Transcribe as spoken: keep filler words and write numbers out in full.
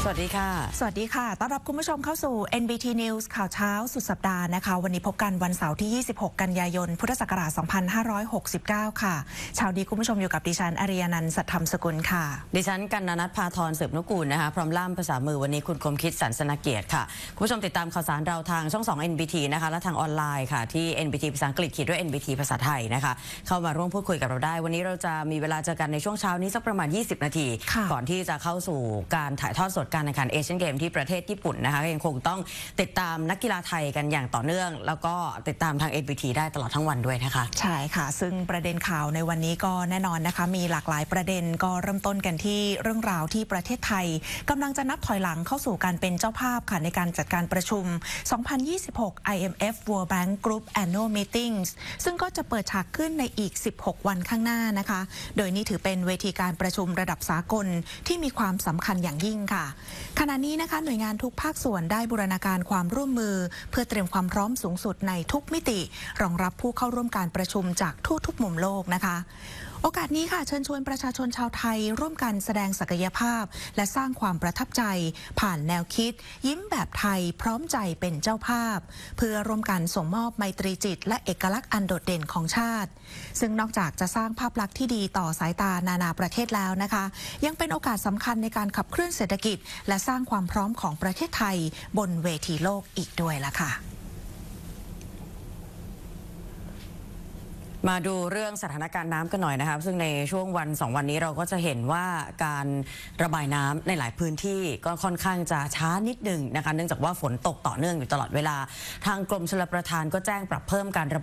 สวัสดีค่ะสวัสดีค่ะต้อนรับคุณผู้ชมเข้าสู่ เอ็น บี ที News ข่าวเช้าสุดสัปดาห์นะคะวันนี้พบกันวันเสาร์ที่ยี่สิบหกกันยายนพุทธศักราชสองพันห้าร้อยหกสิบเก้าค่ะเช้านี้คุณผู้ชมอยู่กับดิฉันอาริยานันท์สัทธรรมสกุลค่ะดิฉันกันนัทพาธรสืบนุกูลนะคะพร้อมล่ามภาษามือวันนี้คุณคมคิดสันสนเกียรติค่ะคุณผู้ชมติดตามข่าวสารเราทางช่องสอง เอ็น บี ที นะคะและทางออนไลน์ค่ะที่ เอ็น บี ที ภาษาอังกฤษขีดด้วย เอ็น บี ที ภาษาไทยนะคะเข้ามาร่วมพูดคุยกับเราได้วันนี้เราจะมีเวลาเจอกันในช่วงเช้านี้สักประมาณยี่สิบนาทีก่อนที่จะเข้าสู่การถ่ายทอดสดการแข่งขันเอเชียนเกมที่ประเทศญี่ปุ่นนะคะยังคงต้องติดตามนักกีฬาไทยกันอย่างต่อเนื่องแล้วก็ติดตามทาง เอ็น บี ที ได้ตลอดทั้งวันด้วยนะคะใช่ค่ะซึ่งประเด็นข่าวในวันนี้ก็แน่นอนนะคะมีหลากหลายประเด็นก็เริ่มต้นกันที่เรื่องราวที่ประเทศไทยกำลังจะนับถอยหลังเข้าสู่การเป็นเจ้าภาพค่ะในการจัดการประชุมสองพันยี่สิบหก ไอ เอ็ม เอฟ World Bank Group Annual Meetings ซึ่งก็จะเปิดฉากขึ้นในอีกสิบหกวันข้างหน้านะคะโดยนี่ถือเป็นเวทีการประชุมระดับสากลที่มีความสำคัญอย่างยิ่งค่ะขณะนี้นะคะหน่วยงานทุกภาคส่วนได้บูรณาการความร่วมมือเพื่อเตรียมความพร้อมสูงสุดในทุกมิติรองรับผู้เข้าร่วมการประชุมจากทั่วทุกมุมโลกนะคะโอกาสนี้ค่ะเชิญชวนประชาชนชาวไทยร่วมกันแสดงศักยภาพและสร้างความประทับใจผ่านแนวคิดยิ้มแบบไทยพร้อมใจเป็นเจ้าภาพเพื่อร่วมกันส่งมอบไมตรีจิตและเอกลักษณ์อันโดดเด่นของชาติซึ่งนอกจากจะสร้างภาพลักษณ์ที่ดีต่อสายตานานาประเทศแล้วนะคะยังเป็นโอกาสสำคัญในการขับเคลื่อนเศรษฐกิจและสร้างความพร้อมของประเทศไทยบนเวทีโลกอีกด้วยล่ะค่ะมาดูเรื่องสถานการณ์น้ำกันหน่อยนะครับซึ่งในช่วงวันสองวันนี้เราก็จะเห็นว่าการระบายน้ำในหลายพื้นที่ก็ค่อนข้างจะช้านิดหนึ่งนะคะเนื่องจากว่าฝนตกต่อเนื่องอยู่ตลอดเวลาทางกรมชลประทานก็แจ้งปรับเพิ่มการระ